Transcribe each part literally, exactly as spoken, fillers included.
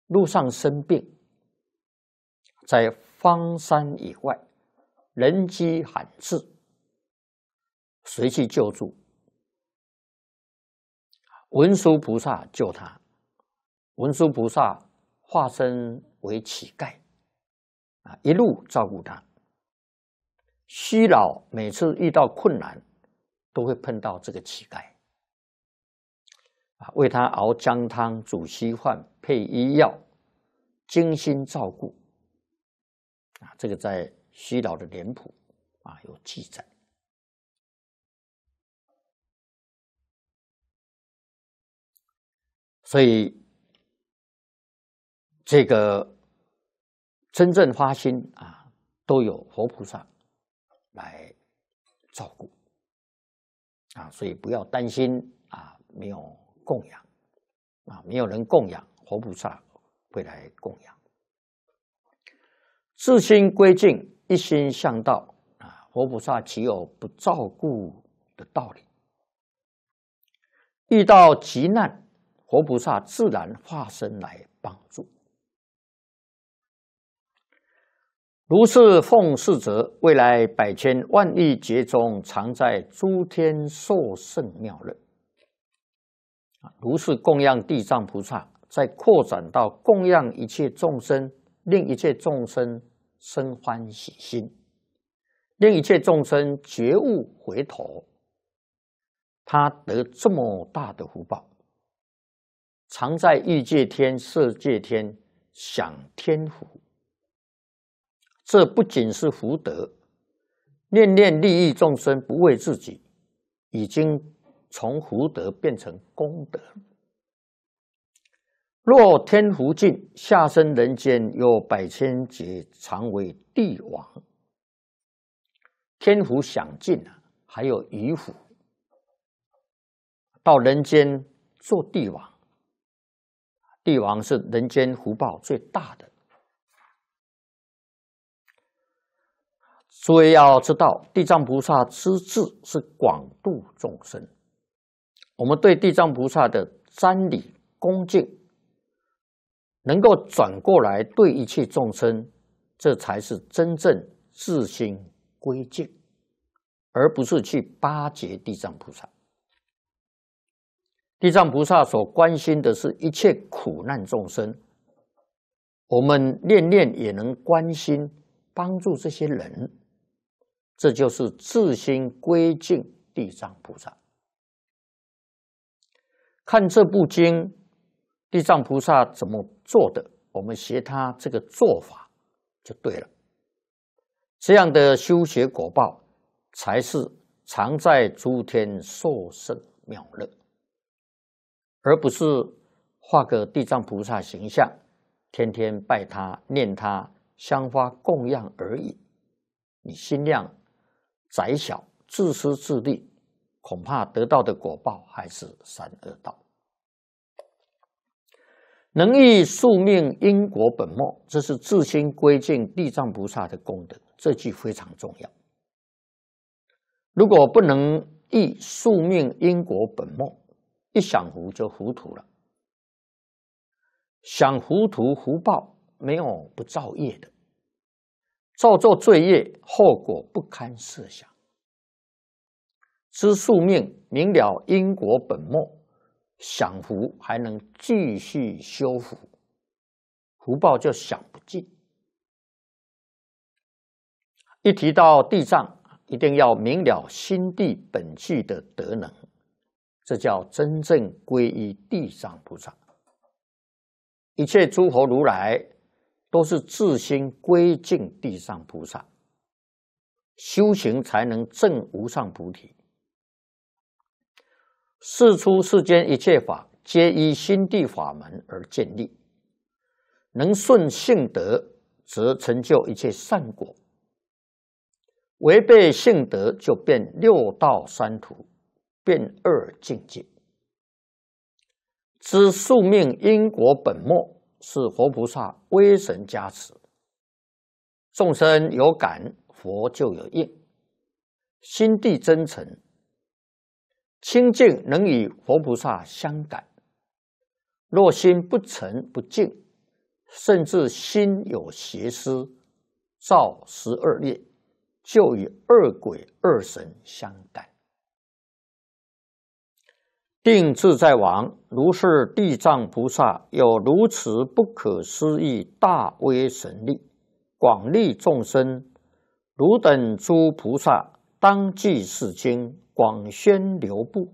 路上生病，在荒山以外，人迹罕至，谁去救助？文殊菩萨救他。文殊菩萨化身为乞丐，啊，一路照顾他。虚老每次遇到困难，都会碰到这个乞丐，啊，为他熬姜汤、煮稀饭、配医药，精心照顾。啊，这个在虚老的脸谱啊有记载。所以，这个真正发心啊，都有佛菩萨来照顾啊，所以不要担心啊，没有供养啊，没有人供养，佛菩萨会来供养。自心归净，一心向道啊，佛菩萨岂有不照顾的道理？遇到急难，佛菩萨自然化身来帮助。如是奉事者，未来百千万亿劫中，常在诸天受胜妙乐。如是供养地藏菩萨，再扩展到供养一切众生，令一切众生生欢喜心，令一切众生觉悟回头，他得这么大的福报。常在欲界天、色界天享天福，这不仅是福德，念念利益众生，不为自己，已经从福德变成功德。若天福尽，下生人间，有百千劫，常为帝王。天福享尽了，还有余福，到人间做帝王。帝王是人间福报最大的。所以要知道，地藏菩萨之志是广度众生。我们对地藏菩萨的瞻礼恭敬，能够转过来对一切众生，这才是真正自心归敬，而不是去巴结地藏菩萨。地藏菩萨所关心的是一切苦难众生，我们念念也能关心帮助这些人，这就是自心归敬地藏菩萨。看这部经，地藏菩萨怎么做的，我们学他这个做法就对了。这样的修学果报，才是常在诸天受胜妙乐。而不是画个地藏菩萨形象，天天拜他、念他、香花供养而已。你心量窄小、自私自利，恐怕得到的果报还是三恶道。能益宿命因果本末，这是自心归敬地藏菩萨的功德，这句非常重要。如果不能益宿命因果本末，一享福就糊涂了。享糊涂福报没有不造业的，造作罪业，后果不堪设想。知宿命，明了因果本末，享福还能继续修福，福报就享不尽。一提到地藏，一定要明了心地本具的德能，这叫真正皈依地藏菩萨。一切诸佛如来都是自心归敬地藏菩萨，修行才能证无上菩提。世出世间一切法，皆依心地法门而建立，能顺性德，则成就一切善果；违背性德，就变六道三途，变二境界。知宿命因果本末，是佛菩萨威神加持，众生有感，佛就有应。心地真诚清净，能与佛菩萨相感；若心不诚不净， 甚至心有邪思，造十二业，就与二鬼二神相干。定自在王如是地藏菩萨有如此不可思议大威神力，广利众生，汝等诸菩萨当记是经，广宣流布。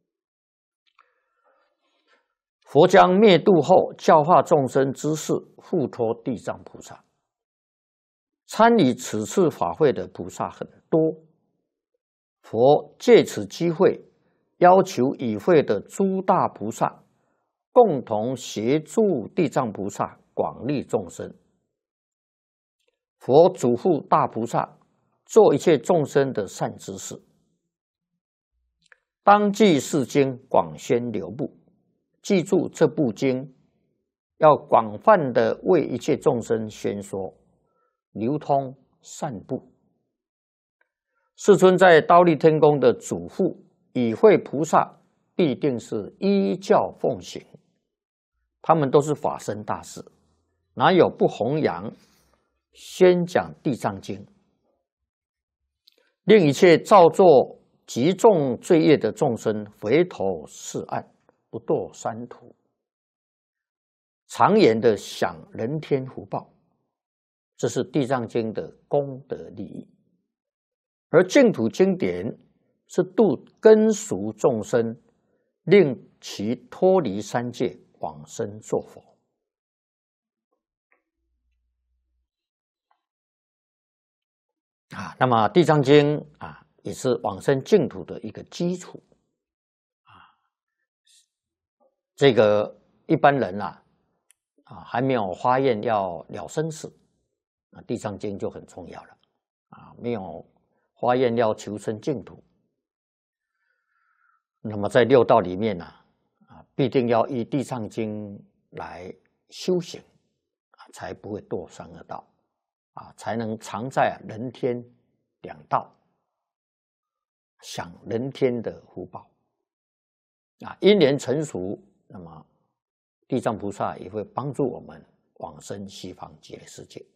佛将灭度后，教化众生之事，付托地藏菩萨。参与此次法会的菩萨很多，佛借此机会，要求与会的诸大菩萨共同协助地藏菩萨广利众生。佛嘱咐大菩萨做一切众生的善知识，当记是经，广宣流布。记住这部经，要广泛的为一切众生宣说，流通散布。世尊在忉利天宫的嘱咐，与会菩萨必定是依教奉行，他们都是法身大士，哪有不弘扬宣讲地藏经，令一切造作极重罪业的众生回头是岸，不堕三途，长远的享人天福报，这是地藏经的功德利益。而净土经典是度根熟众生，令其脱离三界，往生作佛。啊，那么地藏经啊，也是往生净土的一个基础。这个一般人啊，啊还没有发愿要了生死，啊，地藏经就很重要了。啊，没有发愿要求生净土，那么在六道里面呢，啊，必定要依地藏经来修行，啊，才不会堕三恶道，啊，才能常在人天两道，享人天的福报。啊，因缘成熟。那么，地藏菩萨也会帮助我们往生西方极乐世界。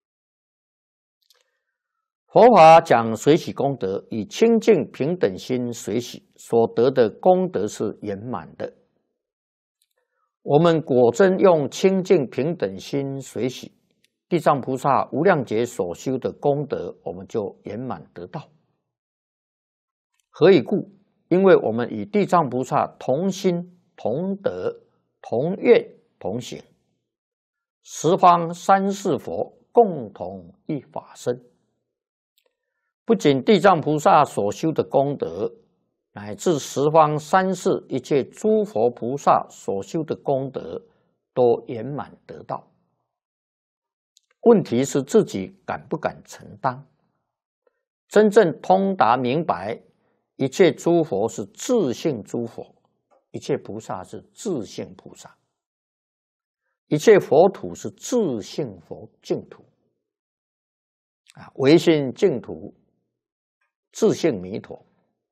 佛法讲随喜功德，以清净平等心随喜，所得的功德是圆满的。我们果真用清净平等心随喜，地藏菩萨无量劫所修的功德，我们就圆满得到。何以故？因为我们与地藏菩萨同心。同德、同愿、同行，十方三世佛共同一法身。不仅地藏菩萨所修的功德，乃至十方三世一切诸佛菩萨所修的功德，都圆满得到。问题是自己敢不敢承担？真正通达明白，一切诸佛是自性诸佛。一切菩萨是自性菩萨，一切佛土是自性佛净土，啊，唯心净土，自性弥陀。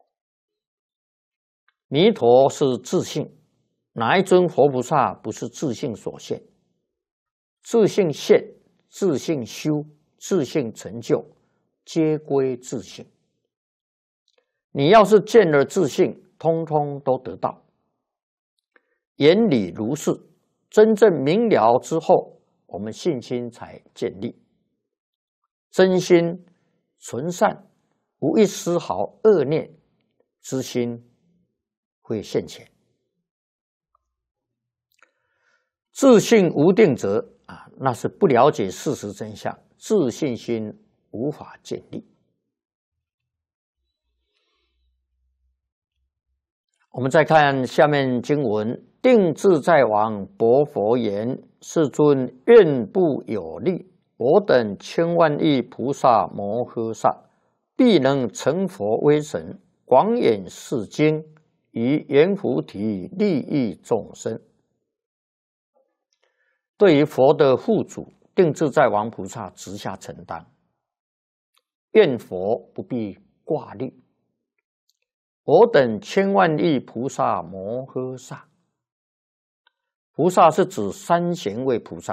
弥陀是自性，哪一尊佛菩萨不是自性所现？自性现，自性修，自性成就，皆归自性。你要是见了自性，通通都得到。原理如是，真正明了之后，我们信心才建立，真心纯善，无一丝毫恶念之心会现前。自信无定者啊，那是不了解事实真相，自信心无法建立。我们再看下面经文。定自在王薄佛言：世尊，愿不有力，我等千万亿菩萨摩诃萨，必能成佛威神，广演是经，以圆菩提利益众生。对于佛的护主定自在王菩萨直下承担，愿佛不必挂虑，我等千万亿菩萨摩诃萨。菩萨是指三贤位菩萨。